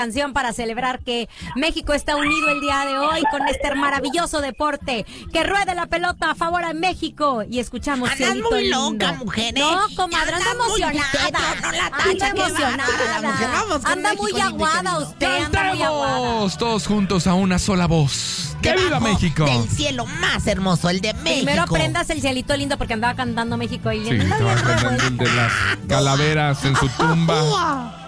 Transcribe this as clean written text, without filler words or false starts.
canción para celebrar que México está unido el día de hoy con este maravilloso deporte. Que ruede la pelota a favor de México. Y escuchamos Andas muy loca, mujer, ¿eh? No, comadre, anda emocionada. No la tacha, Anda qué emocionada. bárbara, mujer. Vamos con Anda México muy lindo y aguada querido. usted, anda muy aguada. ¡Cantemos! Todos juntos a una sola voz. ¡Que viva Debajo México! del cielo más hermoso, el de México. Primero prendas el cielito lindo porque andaba cantando México y Sí, estaba cantando el de las calaveras en su tumba.